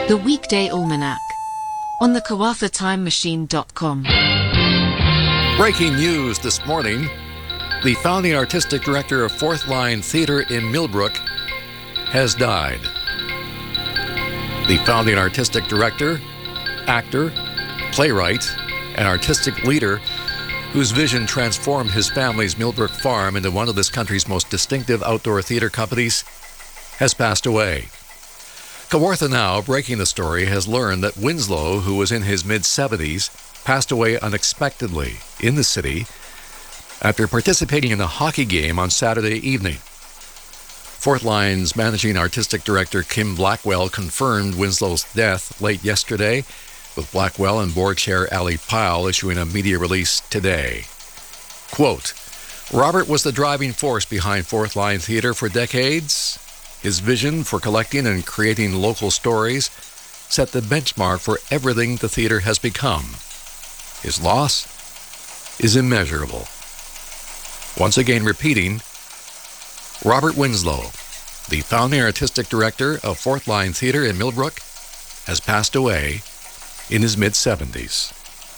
The Weekday Almanac on the KawathaTimeMachine.com. Breaking news this morning. The founding artistic director of Fourth Line Theatre in Millbrook has died. The founding artistic director, actor, playwright, and artistic leader whose vision transformed his family's Millbrook farm into one of this country's most distinctive outdoor theatre companies, has passed away. Kawartha Now, breaking the story, has learned that Winslow, who was in his mid-70s, passed away unexpectedly in the city after participating in a hockey game on Saturday evening. Fourth Line's managing artistic director Kim Blackwell confirmed Winslow's death late yesterday, with Blackwell and board chair Ali Pyle issuing a media release today. Quote, Robert was the driving force behind Fourth Line Theatre for decades. His vision for collecting and creating local stories set the benchmark for everything the theater has become. His loss is immeasurable. Once again repeating, Robert Winslow, the founding artistic director of Fourth Line Theatre in Millbrook, has passed away in his mid-70s.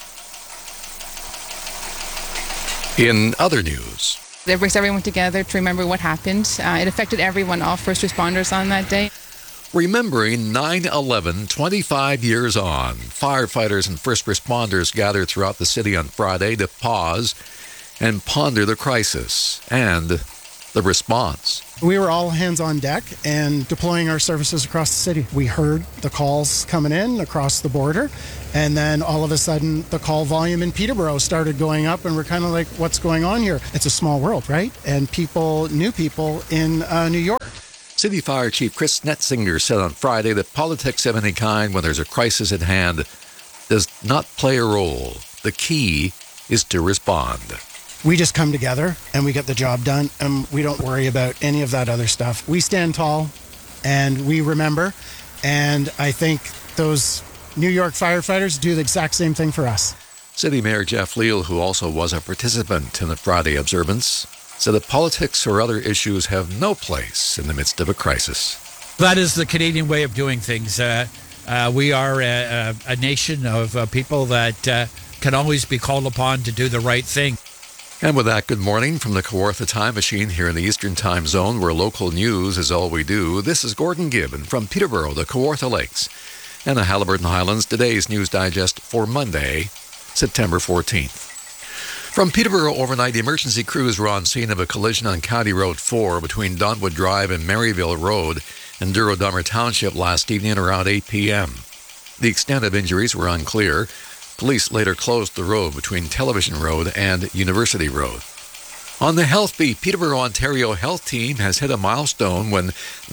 In other news, it brings everyone together to remember what happened. It affected everyone, all first responders on that day. Remembering 9/11 25 years on, firefighters and first responders gathered throughout the city on Friday to pause and ponder the crisis and the response. We were all hands on deck and deploying our services across the city. We heard the calls coming in across the border, and then all of a sudden the call volume in Peterborough started going up, and we're kind of like, what's going on here? It's a small world, right? And people knew people in New York. City Fire Chief Chris Netzinger said on Friday that politics of any kind when there's a crisis at hand does not play a role. The key is to respond. We just come together and we get the job done, and we don't worry about any of that other stuff. We stand tall and we remember, and I think those New York firefighters do the exact same thing for us. City Mayor Jeff Leal, who also was a participant in the Friday observance, said that politics or other issues have no place in the midst of a crisis. That is the Canadian way of doing things. We are a nation of people that can always be called upon to do the right thing. And with that, good morning from the Kawartha Time Machine here in the Eastern Time Zone, where local news is all we do. This is Gordon Gibbon from Peterborough, the Kawartha Lakes, and the Haliburton Highlands. Today's News Digest for Monday, September 14th. From Peterborough overnight, emergency crews were on scene of a collision on County Road 4 between Donwood Drive and Maryville Road in Duro-Dummer Township last evening around 8 p.m. The extent of injuries were unclear. Police later closed the road between Television Road and University Road. On the Health Beat, Peterborough, Ontario Health Team has hit a milestone when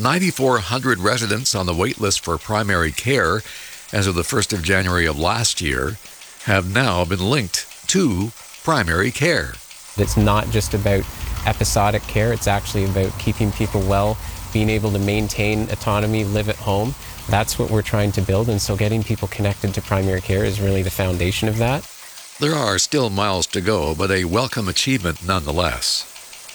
9,400 residents on the wait list for primary care as of the 1st of January of last year have now been linked to primary care. It's not just about episodic care, it's actually about keeping people well, being able to maintain autonomy, live at home. That's what we're trying to build, and so getting people connected to primary care is really the foundation of that. There are still miles to go, but a welcome achievement nonetheless.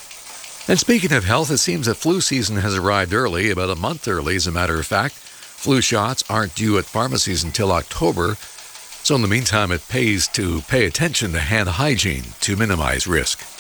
And speaking of health, it seems that flu season has arrived early, about a month early as a matter of fact. Flu shots aren't due at pharmacies until October, so in the meantime it pays to pay attention to hand hygiene to minimize risk.